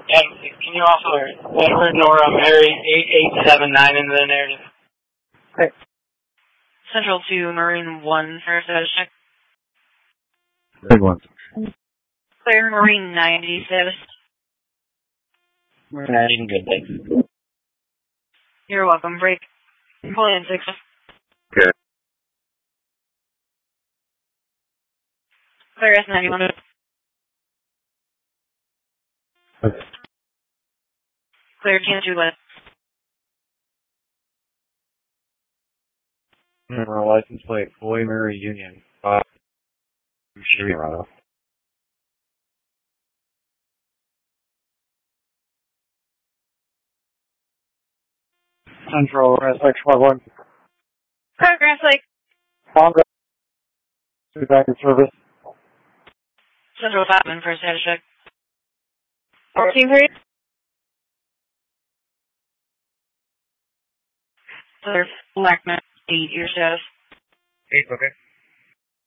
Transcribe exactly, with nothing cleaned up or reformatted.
And can you also Edward Nora Mary eight eight seven nine into the narrative? Okay. Central to Marine one for status check. Big one. Clear Marine ninety status. We're not even good, thanks. You're welcome. Break. Pull in six. Okay. Clear S ninety-one. Okay. Clear T two left. Remember, license plate, Boy Mary Union. Uh, Shirano. Central, S X five one. Clear Grass Lake. Congress. Back in service. Central Fatman for status check. fourteen three. Clear Blackman eight, your status. Eight, okay.